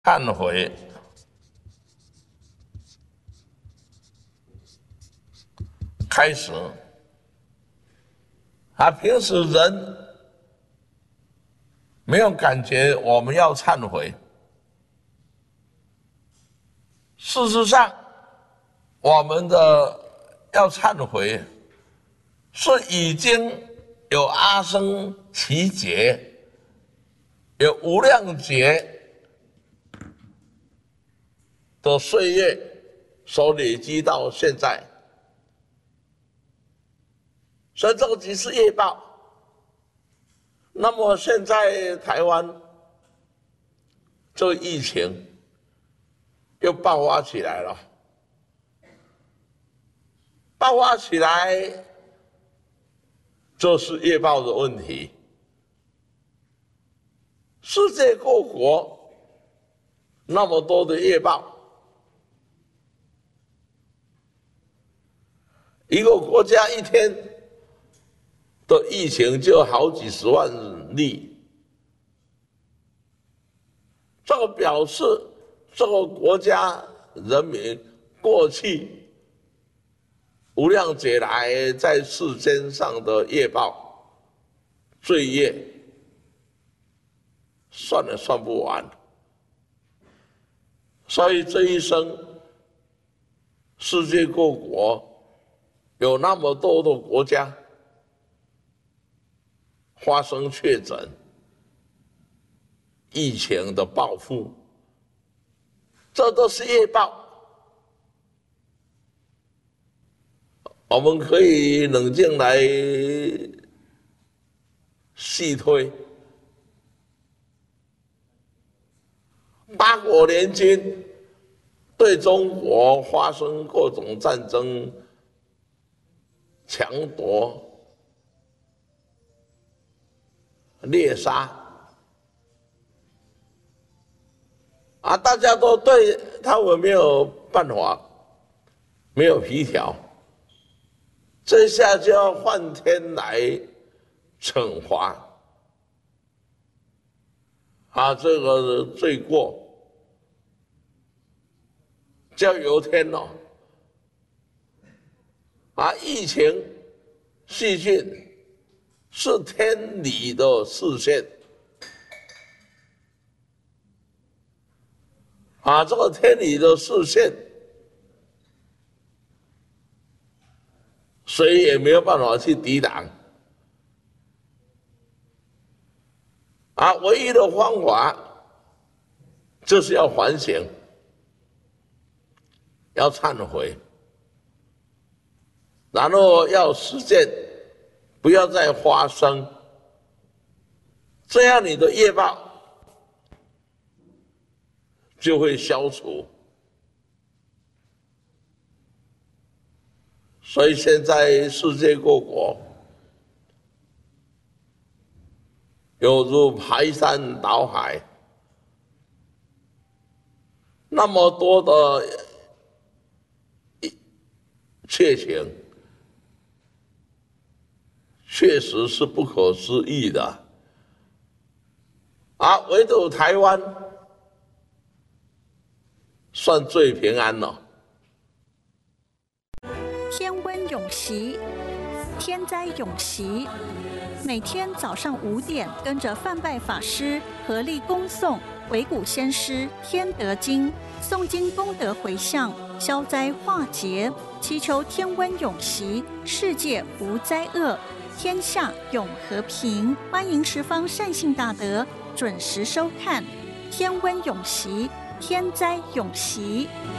忏悔，开始。平时人没有感觉我们要忏悔，事实上，我们的要忏悔是已经有阿僧祇劫，有无量劫的岁月所累积到现在，所以这个即是业报。那么现在台湾这个疫情又爆发起来了，爆发起来就是业报的问题。世界各国那么多的业报，一个国家一天的疫情就好几十万例，这个表示这个国家人民过去无量劫来在世间上的业报罪业，算也算不完。所以这一生，世界各国有那么多的国家发生确诊疫情的报复，这都是业报。我们可以冷静来细推，八国联军对中国发生各种战争、抢夺、猎杀，大家都对他们没有办法，没有皮条，这下就要换天来惩罚，这个罪过就由天了。疫情、细菌是天理的视线，这个天理的视线，谁也没有办法去抵挡。唯一的方法就是要反省，要忏悔，然后要实践，不要再发生，这样你的业报就会消除。所以现在世界各国有如排山倒海，那么多的确情，确实是不可思议的。唯独台湾算最平安了。 天温永息，天灾永息。每天早上5点，跟着范拜法师合力恭诵维古先师天德经，诵经功德回向，消灾化劫，祈求天温永息，世界无灾厄，天下永和平。欢迎十方善信大德准时收看天温永息，天灾永息。